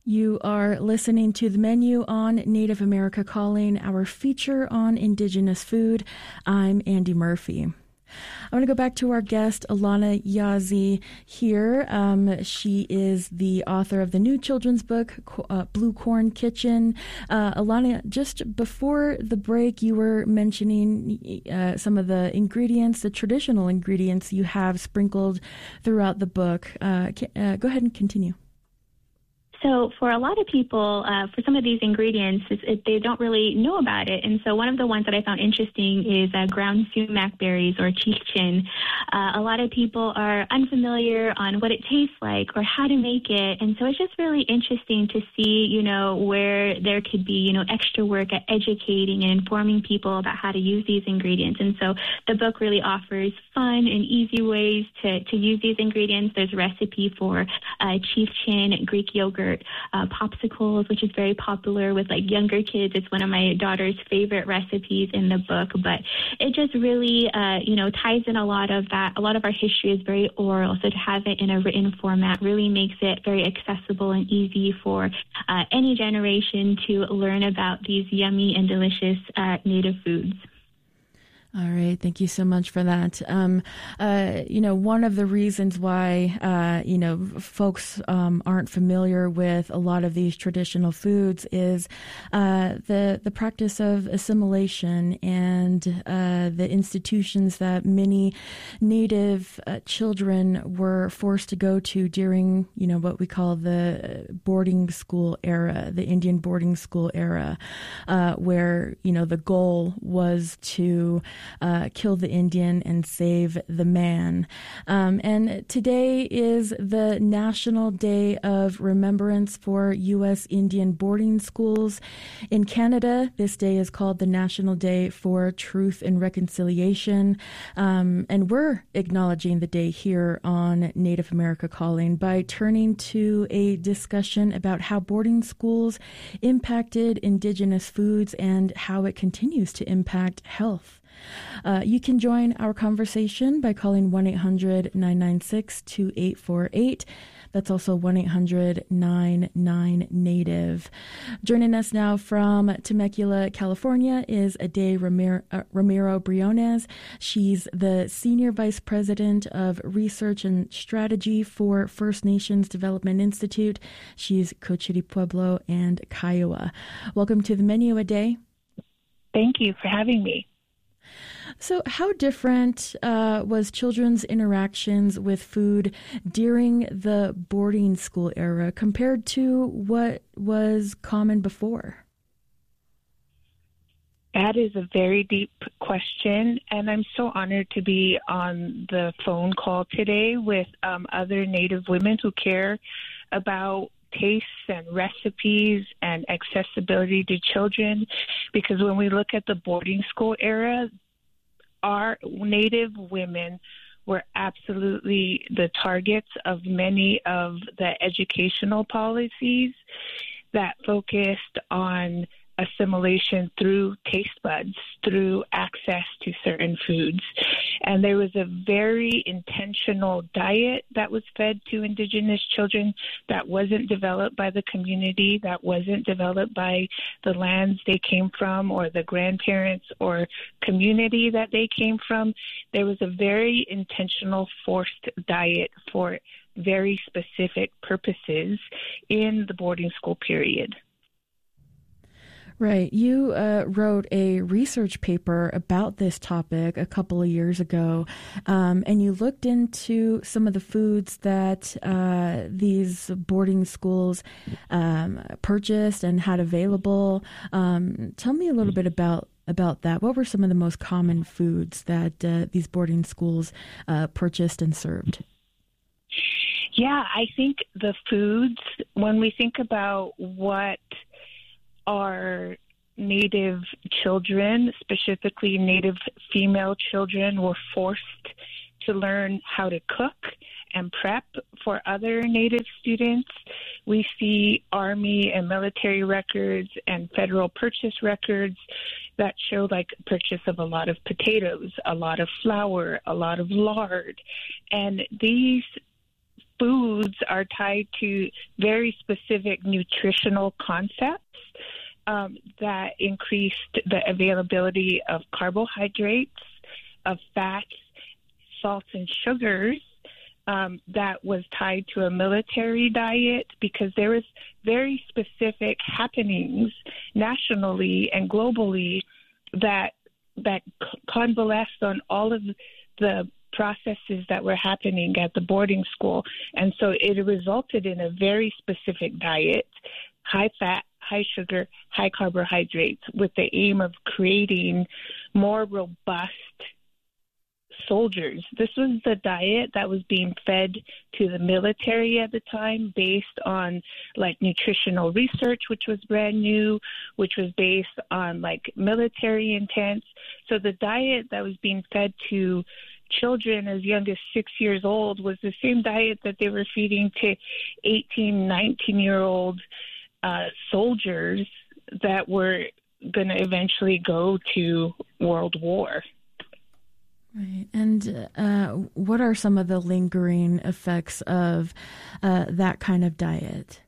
You are listening to The Menu on Native America Calling, our feature on Indigenous food. I'm Andy Murphy. I want to go back to our guest, Alana Yazzie, here. She is the author of the new children's book, Blue Corn Kitchen. Alana, just before the break, you were mentioning some of the ingredients, the traditional ingredients you have sprinkled throughout the book. Go ahead and continue. So for a lot of people, for some of these ingredients, they don't really know about it. And so one of the ones that I found interesting is ground sumac berries, or chiefchin. A lot of people are unfamiliar on what it tastes like or how to make it. And so it's just really interesting to see, where there could be, extra work at educating and informing people about how to use these ingredients. And so the book really offers fun and easy ways to use these ingredients. There's a recipe for chiefchin, Greek yogurt, popsicles, which is very popular with younger kids. It's one of my daughter's favorite recipes in the book, but it just really, ties in a lot of that. A lot of our history is very oral, so to have it in a written format really makes it very accessible and easy for any generation to learn about these yummy and delicious native foods. All right. Thank you so much for that. One of the reasons why, folks aren't familiar with a lot of these traditional foods is the practice of assimilation and the institutions that many Native children were forced to go to during, what we call the boarding school era, the Indian boarding school era, where, the goal was to kill the Indian and save the man. And today is the National Day of Remembrance for U.S. Indian boarding schools. In Canada, this day is called the National Day for Truth and Reconciliation. And we're acknowledging the day here on Native America Calling by turning to a discussion about how boarding schools impacted Indigenous foods and how it continues to impact health. You can join our conversation by calling 1-800-996-2848. That's also 1-800-99-NATIVE. Joining us now from Temecula, California is Ade Ramiro Briones. She's the Senior Vice President of Research and Strategy for First Nations Development Institute. She's Cochiti Pueblo and Kiowa. Welcome to The Menu, Ade. Thank you for having me. So how different was children's interactions with food during the boarding school era compared to what was common before? That is a very deep question, and I'm so honored to be on the phone call today with other Native women who care about tastes and recipes and accessibility to children, because when we look at the boarding school era, our Native women were absolutely the targets of many of the educational policies that focused on assimilation through taste buds, through access to certain foods. And there was a very intentional diet that was fed to Indigenous children that wasn't developed by the community, that wasn't developed by the lands they came from or the grandparents or community that they came from. There was a very intentional forced diet for very specific purposes in the boarding school period. Right. You wrote a research paper about this topic a couple of years ago, and you looked into some of the foods that these boarding schools purchased and had available. Tell me a little bit about that. What were some of the most common foods that these boarding schools purchased and served? Yeah, I think the foods, when we think about what our Native children, specifically Native female children, were forced to learn how to cook and prep for other Native students. We see Army and military records and federal purchase records that show purchase of a lot of potatoes, a lot of flour, a lot of lard. And these foods are tied to very specific nutritional concepts that increased the availability of carbohydrates, of fats, salts, and sugars. That was tied to a military diet, because there was very specific happenings nationally and globally that convalesced on all of the processes that were happening at the boarding school. And so it resulted in a very specific diet, high fat, high sugar, high carbohydrates, with the aim of creating more robust soldiers. This was the diet that was being fed to the military at the time, based on like nutritional research, which was brand new, which was based on like military intents. So the diet that was being fed to children as young as 6 years old was the same diet that they were feeding to 18, 19-year-old soldiers that were going to eventually go to World War. Right. And what are some of the lingering effects of that kind of diet?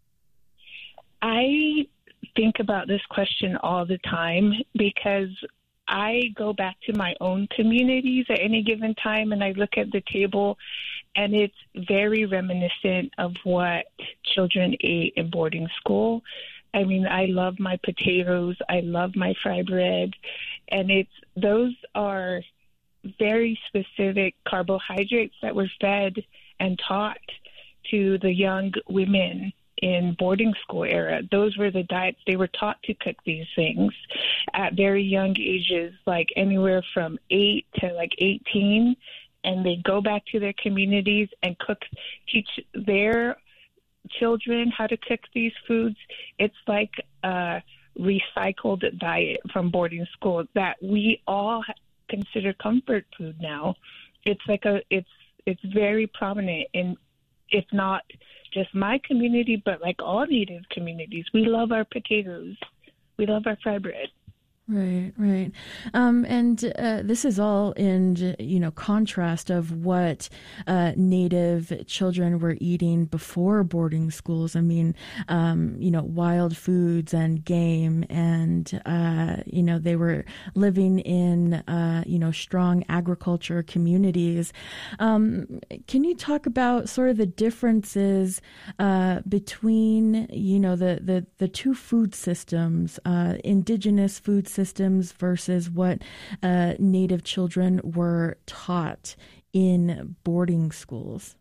I think about this question all the time, because I go back to my own communities at any given time and I look at the table, and it's very reminiscent of what children ate in boarding school. I mean, I love my potatoes, I love my fry bread, and those are very specific carbohydrates that were fed and taught to the young women in boarding school era. Those were the diets. They were taught to cook these things at very young ages, like anywhere from 8 to like 18. And they go back to their communities and teach their children how to cook these foods. It's like a recycled diet from boarding school that we all consider comfort food now. It's like it's very prominent in, if not just my community, but like all Native communities. We love our potatoes. We love our fry bread. Right, right. And this is all in, contrast of what Native children were eating before boarding schools. I mean, wild foods and game, and, they were living in, strong agriculture communities. Can you talk about sort of the differences between, the two food systems, indigenous food systems versus what Native children were taught in boarding schools?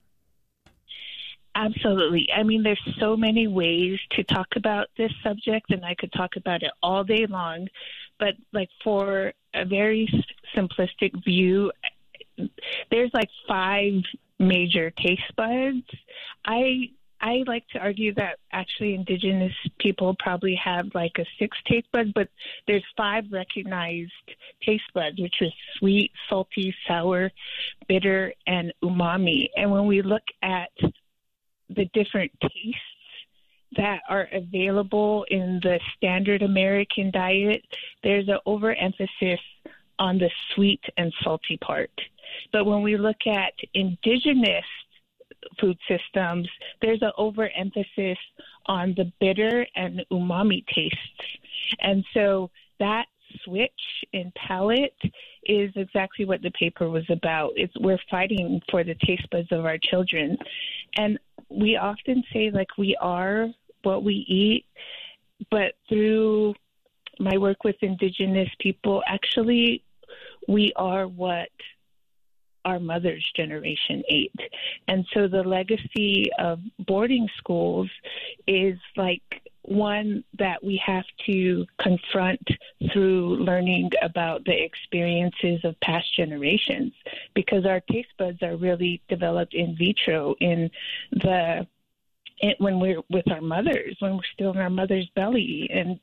Absolutely. I mean, there's so many ways to talk about this subject, and I could talk about it all day long. But like for a very simplistic view, there's like 5 major taste buds. I like to argue that actually Indigenous people probably have like a 6 taste buds, but there's 5 recognized taste buds, which is sweet, salty, sour, bitter, and umami. And when we look at the different tastes that are available in the standard American diet, there's an overemphasis on the sweet and salty part. But when we look at Indigenous food systems, there's an overemphasis on the bitter and umami tastes. And so that switch in palate is exactly what the paper was about. We're fighting for the taste buds of our children. And we often say, like, we are what we eat, but through my work with Indigenous people, actually, we are what our mother's generation ate. And so the legacy of boarding schools is like one that we have to confront through learning about the experiences of past generations, because our taste buds are really developed in vitro when we're with our mothers, when we're still in our mother's belly, and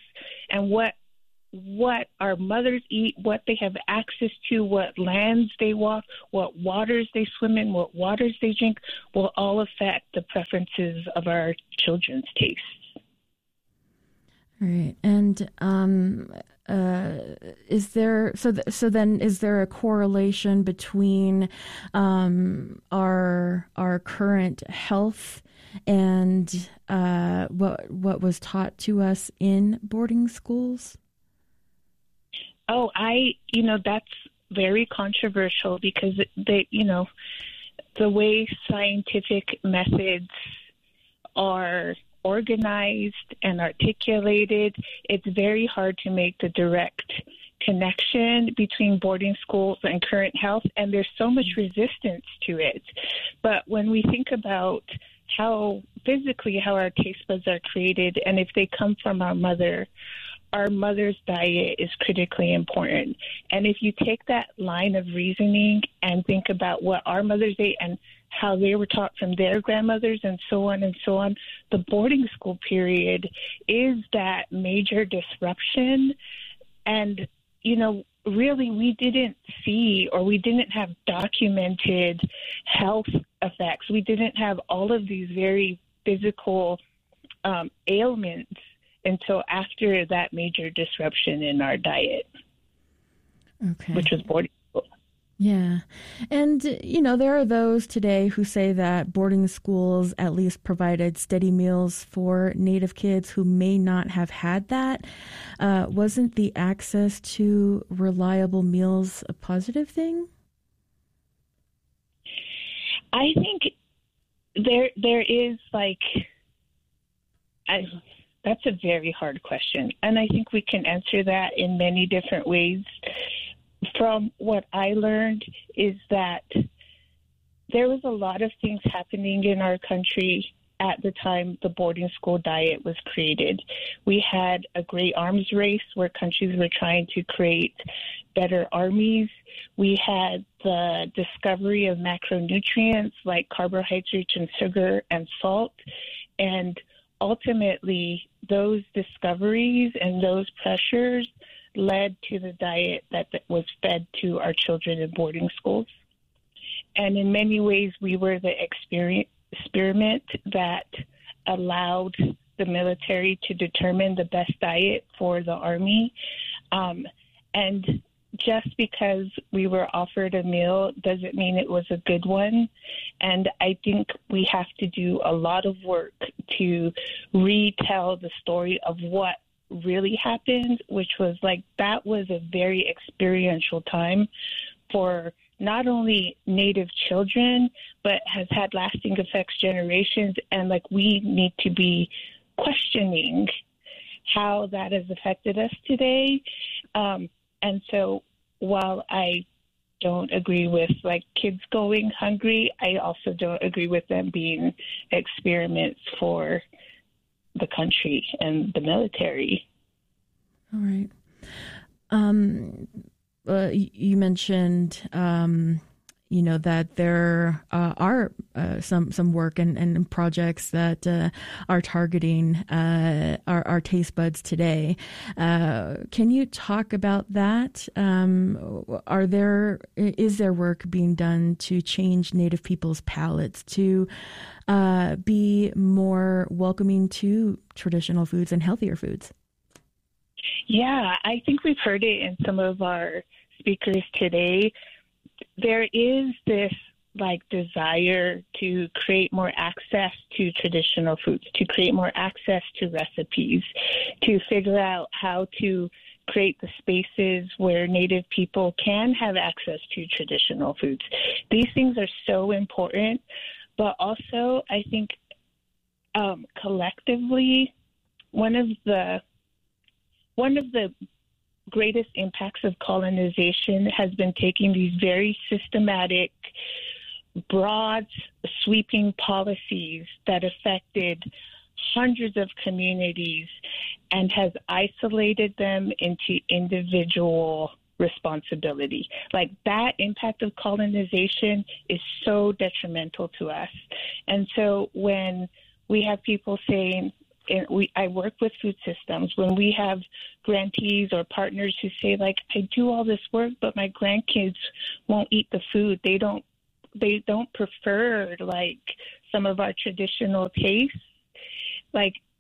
what our mothers eat, what they have access to, what lands they walk, what waters they swim in, what waters they drink, will all affect the preferences of our children's tastes. Right. And is there then is there a correlation between our current health and what was taught to us in boarding schools? Oh, that's very controversial because the way scientific methods are organized and articulated, it's very hard to make the direct connection between boarding schools and current health, and there's so much resistance to it. But when we think about how our taste buds are created, and if they come from our mother's diet is critically important. And if you take that line of reasoning and think about what our mothers ate and how they were taught from their grandmothers and so on, the boarding school period is that major disruption. And, really we didn't see, or we didn't have documented health effects. We didn't have all of these very physical ailments until after that major disruption in our diet, which was boarding school. Yeah. And, there are those today who say that boarding schools at least provided steady meals for Native kids who may not have had that. Wasn't the access to reliable meals a positive thing? I think there is that's a very hard question. And I think we can answer that in many different ways. From what I learned is that there was a lot of things happening in our country at the time the boarding school diet was created. We had a great arms race where countries were trying to create better armies. We had the discovery of macronutrients like carbohydrates and sugar and salt. And ultimately, those discoveries and those pressures led to the diet that was fed to our children in boarding schools. And in many ways, we were the experiment that allowed the military to determine the best diet for the Army. And just because we were offered a meal doesn't mean it was a good one. And I think we have to do a lot of work to retell the story of what really happened, which was that was a very experiential time for not only Native children, but has had lasting effects generations. And we need to be questioning how that has affected us today. And so while I don't agree with kids going hungry, I also don't agree with them being experiments for the country and the military. All right. You mentioned, that there are some work and projects that are targeting our taste buds today. Can you talk about that? Is there work being done to change Native people's palates to be more welcoming to traditional foods and healthier foods? Yeah, I think we've heard it in some of our speakers today. There is this desire to create more access to traditional foods, to create more access to recipes, to figure out how to create the spaces where Native people can have access to traditional foods. These things are so important, but also I think collectively, one of the greatest impacts of colonization has been taking these very systematic, broad, sweeping policies that affected hundreds of communities and has isolated them into individual responsibility. That impact of colonization is so detrimental to us. And so when we have people saying, I work with food systems, when we have grantees or partners who say I do all this work, but my grandkids won't eat the food. They don't prefer some of our traditional tastes.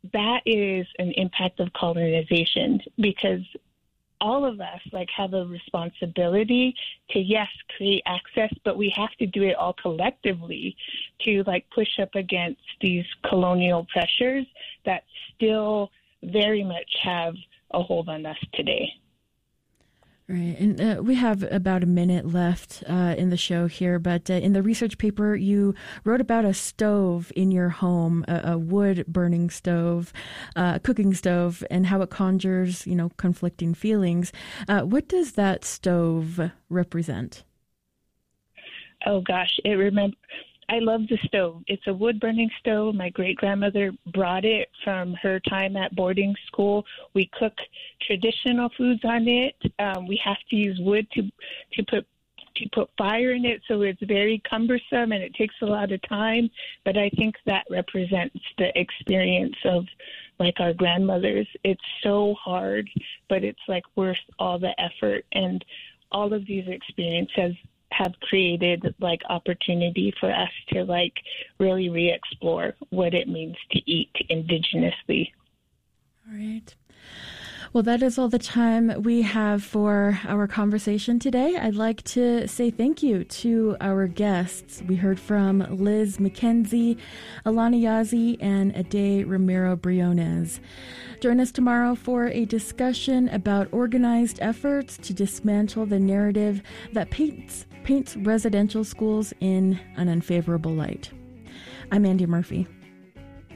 that is an impact of colonization, because all of us have a responsibility to, yes, create access, but we have to do it all collectively to push up against these colonial pressures that still very much have a hold on us today. Right. And we have about a minute left in the show here, but in the research paper, you wrote about a stove in your home, a wood-burning stove, cooking stove, and how it conjures, conflicting feelings. What does that stove represent? Oh, gosh. I love the stove. It's a wood-burning stove. My great-grandmother brought it from her time at boarding school. We cook traditional foods on it. We have to use wood to put fire in it, so it's very cumbersome and it takes a lot of time. But I think that represents the experience of our grandmothers. It's so hard, but it's worth all the effort. And all of these experiences have created opportunity for us to really re-explore what it means to eat indigenously. All right. Well, that is all the time we have for our conversation today. I'd like to say thank you to our guests. We heard from Liz McKenzie, Alana Yazzie, and Ade Romero Briones. Join us tomorrow for a discussion about organized efforts to dismantle the narrative that paints residential schools in an unfavorable light. I'm Andy Murphy.